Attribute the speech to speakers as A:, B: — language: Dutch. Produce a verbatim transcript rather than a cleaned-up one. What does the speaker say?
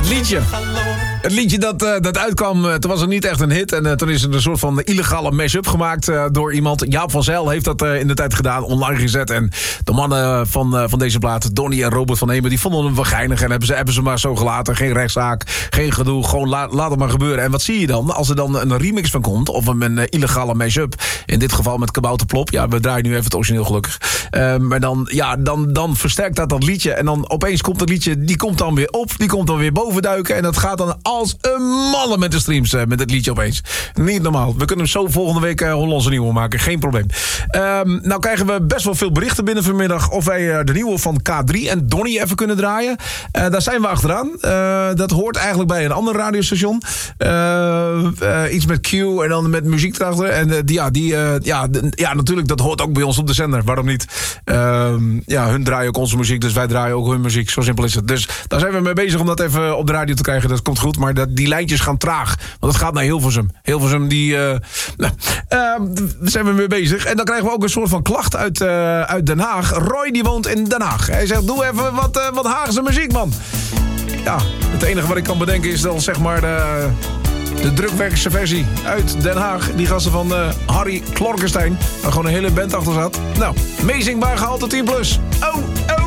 A: Het liedje. Het liedje dat, uh, dat uitkwam, uh, toen was het niet echt een hit. En uh, toen is er een soort van illegale mash-up gemaakt uh, door iemand. Jaap van Zijl heeft dat uh, in de tijd gedaan, online gezet. En de mannen van, uh, van deze plaat, Donnie en Robert van Hemen, die vonden hem wel geinig. En hebben ze, hebben ze maar zo gelaten. Geen rechtszaak, geen gedoe. Gewoon la, laat het maar gebeuren. En wat zie je dan? Als er dan een remix van komt, of een, een illegale mash-up. In dit geval met Kabouter Plop. Ja, we draaien nu even het origineel gelukkig. Uh, maar dan, ja, dan, dan versterkt dat dat liedje. En dan opeens komt het liedje, die komt dan weer op. Die komt dan weer bovenduiken. En dat gaat dan als een malle met de streams, uh, met het liedje opeens. Niet normaal. We kunnen hem zo volgende week uh, Hollandse nieuwe maken. Geen probleem. Um, nou krijgen we best wel veel berichten binnen vanmiddag of wij uh, de nieuwe van K drie en Donnie even kunnen draaien. Uh, daar zijn we achteraan. Uh, dat hoort eigenlijk bij een ander radiostation. Uh, uh, iets met Q en dan met muziek erachter. En uh, die, ja, die, uh, ja, de, ja, natuurlijk, dat hoort ook bij ons op de zender. Waarom niet? Uh, ja, hun draaien ook onze muziek, dus wij draaien ook hun muziek. Zo simpel is het. Dus daar zijn we mee bezig om dat even op de radio te krijgen. Dat komt goed, maar dat, die lijntjes gaan traag. Want het gaat naar Hilversum. Hilversum, die... Uh, nou, uh, daar zijn we mee bezig. En dan krijgen we ook een soort van klacht uit, uh, uit Den Haag. Roy, die woont in Den Haag. Hij zegt, doe even wat, uh, wat Haagse muziek, man. Ja, het enige wat ik kan bedenken is dan zeg maar de, de drukwerkse versie uit Den Haag. Die gasten van uh, Harry Klorkenstein. Waar gewoon een hele band achter zat. Nou, meezingbaar gehalte tien plus. Oh, oh.